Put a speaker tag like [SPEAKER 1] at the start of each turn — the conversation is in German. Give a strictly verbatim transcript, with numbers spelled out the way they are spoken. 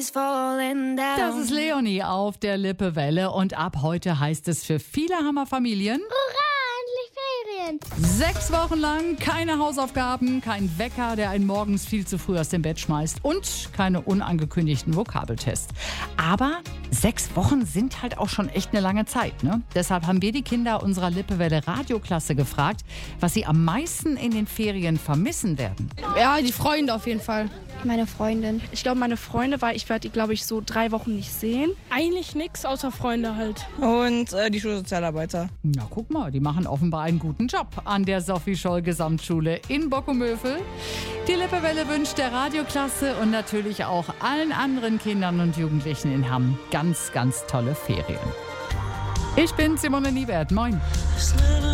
[SPEAKER 1] Das ist Leonie auf der Lippewelle und ab heute heißt es für viele Hammerfamilien:
[SPEAKER 2] Hurra, endlich Ferien!
[SPEAKER 1] Sechs Wochen lang keine Hausaufgaben, kein Wecker, der einen morgens viel zu früh aus dem Bett schmeißt und keine unangekündigten Vokabeltests. Aber sechs Wochen sind halt auch schon echt eine lange Zeit, ne? Deshalb haben wir die Kinder unserer Lippewelle Radioklasse gefragt, was sie am meisten in den Ferien vermissen werden.
[SPEAKER 3] Ja, die Freunde auf jeden Fall.
[SPEAKER 2] Meine Freundin.
[SPEAKER 4] Ich glaube, meine Freunde, weil ich werde die, glaube ich, so drei Wochen nicht sehen.
[SPEAKER 5] Eigentlich nichts außer Freunde halt.
[SPEAKER 6] Und äh, die Schulsozialarbeiter.
[SPEAKER 1] Na, guck mal, die machen offenbar einen guten Job an der Sophie Scholl Gesamtschule in Bockumövel. Die Lippewelle wünscht der Radioklasse und natürlich auch allen anderen Kindern und Jugendlichen in Hamm ganz, ganz tolle Ferien. Ich bin Simone Niewert. Moin.